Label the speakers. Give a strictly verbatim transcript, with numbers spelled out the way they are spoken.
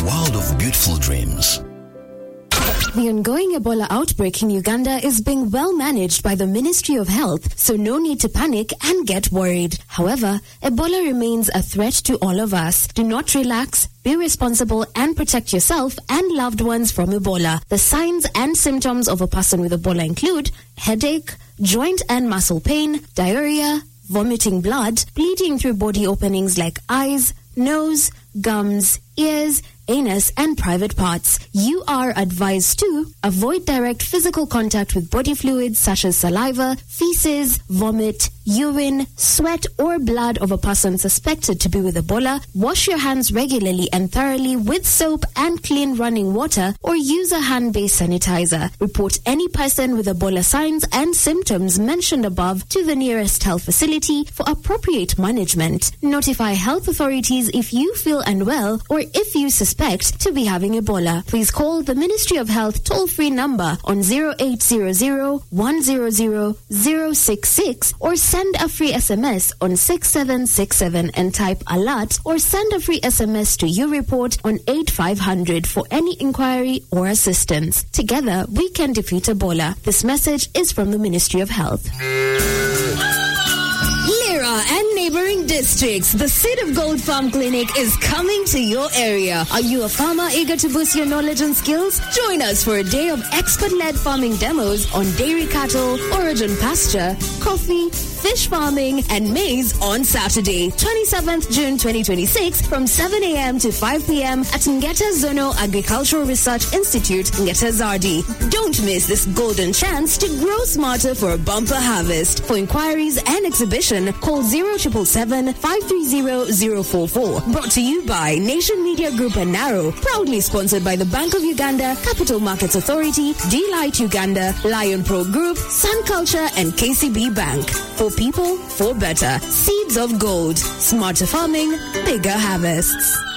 Speaker 1: a world of beautiful dreams.
Speaker 2: The ongoing Ebola outbreak in Uganda is being well managed by the Ministry of Health, so no need to panic and get worried. However, Ebola remains a threat to all of us. Do not relax, be responsible, and protect yourself and loved ones from Ebola. The signs and symptoms of a person with Ebola include headache, joint and muscle pain, diarrhea, vomiting blood, bleeding through body openings like eyes, nose, gums, ears, anus, and private parts. You are advised to avoid direct physical contact with body fluids such as saliva, feces, vomit, urine, sweat, or blood of a person suspected to be with Ebola. Wash your hands regularly and thoroughly with soap and clean running water, or use a hand-based sanitizer. Report any person with Ebola signs and symptoms mentioned above to the nearest health facility for appropriate management. Notify health authorities if you feel unwell or if you suspect to be having Ebola. Please call the Ministry of Health toll-free number on zero eight zero zero, one zero zero, zero six six or send a free S M S on six seven six seven and type alert, or send a free S M S to You Report on eight five hundred for any inquiry or assistance. Together, we can defeat Ebola. This message is from the Ministry of Health. And neighboring districts, the Seed of Gold Farm Clinic is coming to your area. Are you a farmer eager to boost your knowledge and skills? Join us for a day of expert-led farming demos on dairy cattle, origin pasture, coffee, fish farming, and maize on Saturday, twenty-seventh June twenty twenty-six from seven a.m. to five p.m. at Ngeta Zono Agricultural Research Institute, Ngeta Zardi. Don't miss this golden chance to grow smarter for a bumper harvest. For inquiries and exhibition, call zero seven seven, five three zero, zero four four. Brought to you by Nation Media Group and Narrow. Proudly sponsored by the Bank of Uganda, Capital Markets Authority, D-Light Uganda, Lion Pro Group, Sun Culture, and K C B Bank. For people, for better. Seeds of Gold. Smarter farming, bigger harvests.